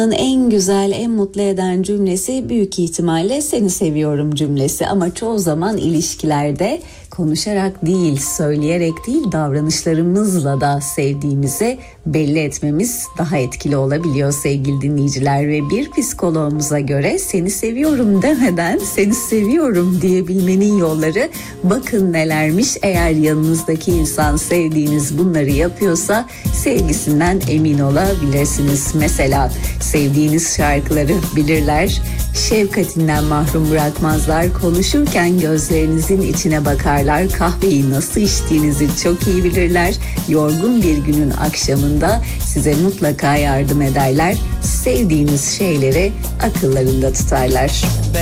En güzel, en mutlu eden cümlesi büyük ihtimalle seni seviyorum cümlesi. Ama çoğu zaman ilişkilerde konuşarak değil, söyleyerek değil, davranışlarımızla da sevdiğimizi belli etmemiz daha etkili olabiliyor sevgili dinleyiciler. Ve bir psikoloğumuza göre seni seviyorum demeden seni seviyorum diyebilmenin yolları bakın nelermiş. Eğer yanınızdaki insan sevdiğiniz bunları yapıyorsa sevgisinden emin olabilirsiniz. Mesela sevdiğiniz şarkıları bilirler, şefkatinden mahrum bırakmazlar, konuşurken gözlerinizin içine bakarlar, kahveyi nasıl içtiğinizi çok iyi bilirler, yorgun bir günün akşamında size mutlaka yardım ederler, sevdiğiniz şeyleri akıllarında tutarlar.